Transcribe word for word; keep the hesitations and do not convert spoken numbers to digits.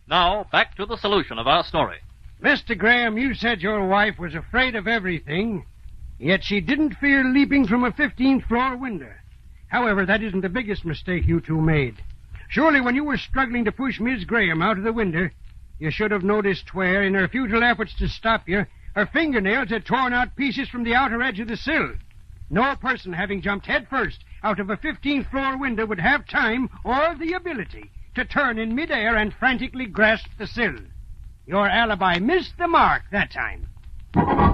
Now, back to the solution of our story. Mister Graham, you said your wife was afraid of everything, yet she didn't fear leaping from a fifteenth floor window. However, that isn't the biggest mistake you two made. Surely when you were struggling to push Miss Graham out of the window, you should have noticed where, in her futile efforts to stop you, her fingernails had torn out pieces from the outer edge of the sill. No person having jumped headfirst out of a fifteenth floor window would have time or the ability to turn in midair and frantically grasp the sill. Your alibi missed the mark that time.